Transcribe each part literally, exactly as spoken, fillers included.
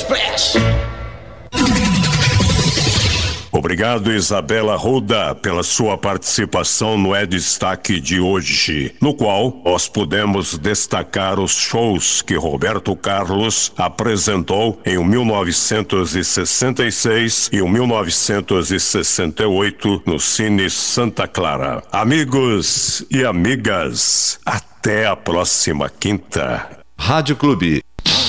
Express. Obrigado, Isabela Ruda, pela sua participação no É Destaque de hoje, no qual nós pudemos destacar os shows que Roberto Carlos apresentou em mil novecentos e sessenta e seis e mil novecentos e sessenta e oito no Cine Santa Clara. Amigos e amigas, até a próxima quinta. Rádio Clube.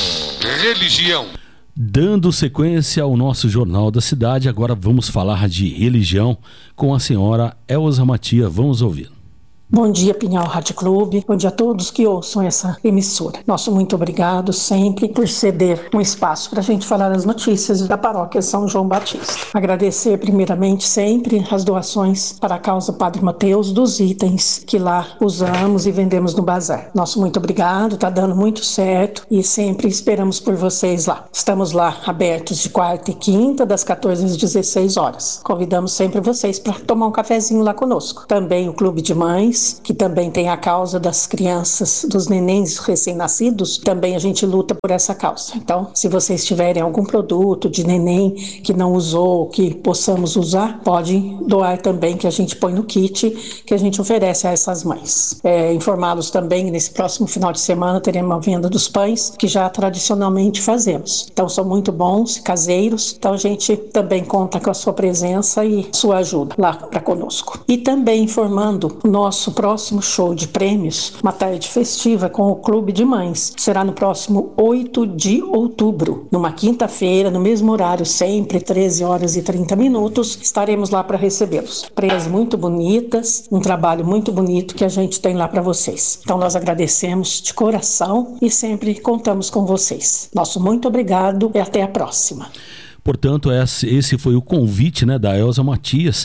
Religião. Dando sequência ao nosso Jornal da Cidade, agora vamos falar de religião com a senhora Elza Matias. Vamos ouvir. Bom dia, Pinhal Rádio Clube. Bom dia a todos que ouçam essa emissora. Nosso muito obrigado sempre por ceder um espaço para a gente falar as notícias da paróquia São João Batista. Agradecer primeiramente sempre as doações para a causa Padre Mateus dos itens que lá usamos e vendemos no bazar. Nosso muito obrigado, tá dando muito certo e sempre esperamos por vocês lá. Estamos lá abertos de quarta e quinta, das quatorze às dezesseis horas. Convidamos sempre vocês para tomar um cafezinho lá conosco. Também o Clube de Mães, que também tem a causa das crianças, dos nenéns recém-nascidos, também a gente luta por essa causa. Então, se vocês tiverem algum produto de neném que não usou, que possamos usar, pode doar também, que a gente põe no kit, que a gente oferece a essas mães. É, informá-los também, nesse próximo final de semana, teremos a venda dos pães, que já tradicionalmente fazemos. Então, são muito bons, caseiros, então a gente também conta com a sua presença e sua ajuda lá para conosco. E também informando o nosso próximo show de prêmios, uma tarde festiva com o Clube de Mães. Será no próximo oito de outubro, numa quinta-feira, no mesmo horário, sempre treze horas e trinta minutos, estaremos lá para recebê-los. Prêmios muito bonitas, um trabalho muito bonito que a gente tem lá para vocês. Então nós agradecemos de coração e sempre contamos com vocês. Nosso muito obrigado e até a próxima. Portanto, esse foi o convite, né, da Elza Matias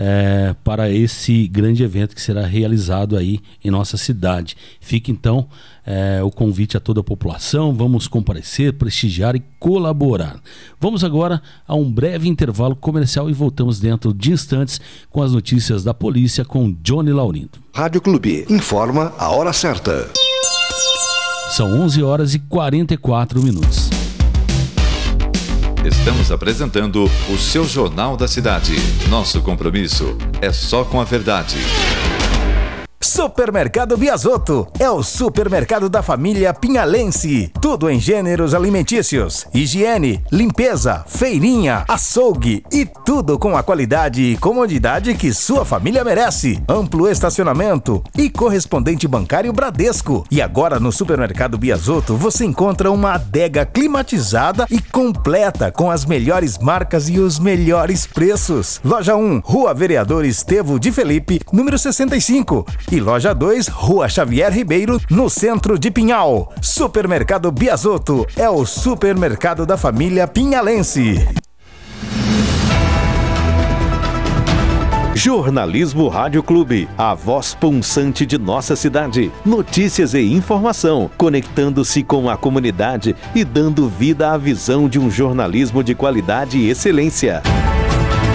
é, para esse grande evento que será realizado aí em nossa cidade. Fica então é, o convite a toda a população, vamos comparecer, prestigiar e colaborar. Vamos agora a um breve intervalo comercial e voltamos dentro de instantes com as notícias da polícia com Johnny Laurindo. Rádio Clube, informa a hora certa. São onze horas e quarenta e quatro minutos. Estamos apresentando o seu Jornal da Cidade. Nosso compromisso é só com a verdade. Supermercado Biasotto é o supermercado da família pinhalense. Tudo em gêneros alimentícios, higiene, limpeza, feirinha, açougue e tudo com a qualidade e comodidade que sua família merece. Amplo estacionamento e correspondente bancário Bradesco. E agora no Supermercado Biasotto você encontra uma adega climatizada e completa com as melhores marcas e os melhores preços. Loja um, Rua Vereador Estevo de Felipe, número sessenta e cinco. E Loja dois, Rua Xavier Ribeiro, no centro de Pinhal. Supermercado Biasotto é o supermercado da família pinhalense. Jornalismo Rádio Clube, a voz pulsante de nossa cidade. Notícias e informação, conectando-se com a comunidade e dando vida à visão de um jornalismo de qualidade e excelência.